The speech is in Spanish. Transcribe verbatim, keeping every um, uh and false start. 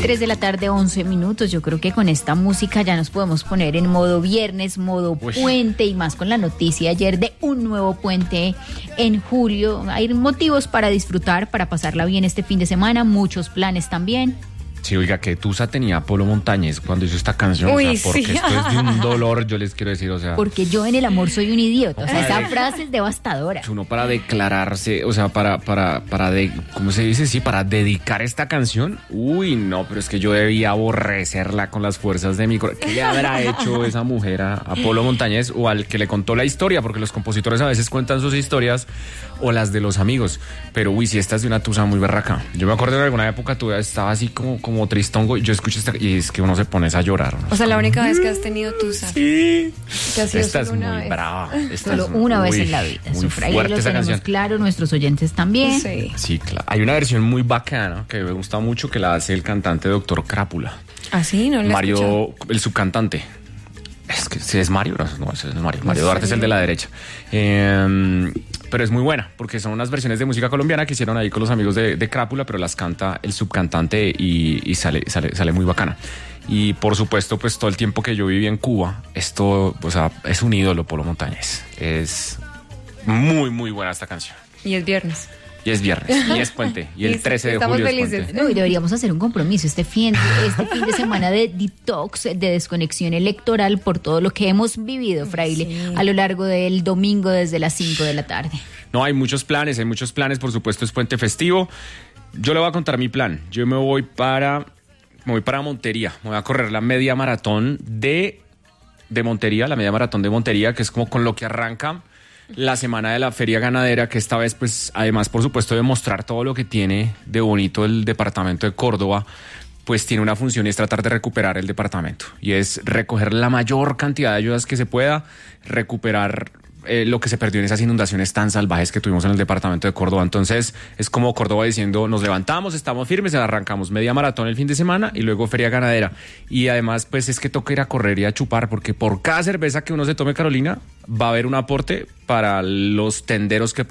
tres de la tarde, once minutos. Yo creo que con esta música ya nos podemos poner en modo viernes, modo Uy. puente, y más con la noticia ayer de un nuevo puente en julio. Hay motivos para disfrutar, para pasarla bien este fin de semana, muchos planes también. Sí, oiga, que tusa tenía Polo Montañez cuando hizo esta canción. Uy, o sea, porque sí. esto es de un dolor, yo les quiero decir, o sea. Porque yo en el amor soy un idiota. O sea, esa frase es devastadora. Uno para declararse, o sea, para, para, para de, ¿cómo se dice? Sí, para dedicar esta canción. Uy, no, pero es que yo debía aborrecerla con las fuerzas de mi corazón. ¿Qué le habrá hecho esa mujer a, a Polo Montañez o al que le contó la historia? Porque los compositores a veces cuentan sus historias o las de los amigos. Pero uy, si esta es de una tusa muy berraca. Yo me acuerdo de alguna época tú estaba así como, como tristongo, yo escucho esta y es que uno se pone a llorar, ¿no? O sea, la única vez que has tenido tusa. Sí. Que ha sido esta es muy vez. brava. Esta Solo es una muy, vez en la vida. Muy Sufra, fuerte lo esa tenemos canción. claro, nuestros oyentes también. Sí. Sí, claro. Hay una versión muy bacana que me gusta mucho que la hace el cantante Doctor Crápula. ¿Ah, sí? No la he Mario, escuchado. el subcantante. Es que si es Mario, no, no ese es Mario. Mario ¿En Duarte es el serio? de la derecha. Eh, pero es muy buena porque son unas versiones de música colombiana que hicieron ahí con los amigos de, de Crápula, pero las canta el subcantante y, y sale, sale, sale muy bacana. Y por supuesto, pues todo el tiempo que yo viví en Cuba, esto, o sea, es un ídolo, Polo Montañez. Es muy, muy buena esta canción. Y es viernes. Y es viernes, y es puente, y el Listo, trece de estamos julio es felices. puente. No, y deberíamos hacer un compromiso este fin, este fin de semana de detox, de desconexión electoral por todo lo que hemos vivido, Fraile, Sí. a lo largo del domingo desde las cinco de la tarde. No, hay muchos planes, hay muchos planes, por supuesto es puente festivo. Yo le voy a contar mi plan. Yo me voy para, me voy para Montería, me voy a correr la media maratón de, de Montería, la media maratón de Montería, que es como con lo que arranca la semana de la feria ganadera, que esta vez, pues, además, por supuesto, de mostrar todo lo que tiene de bonito el departamento de Córdoba, pues tiene una función y es tratar de recuperar el departamento. Y es recoger la mayor cantidad de ayudas que se pueda, recuperar eh, lo que se perdió en esas inundaciones tan salvajes que tuvimos en el departamento de Córdoba. Entonces, es como Córdoba diciendo, nos levantamos, estamos firmes, arrancamos media maratón el fin de semana y luego feria ganadera. Y además, pues, es que toca ir a correr y a chupar, porque por cada cerveza que uno se tome, Carolina, va a haber un aporte para los tenderos que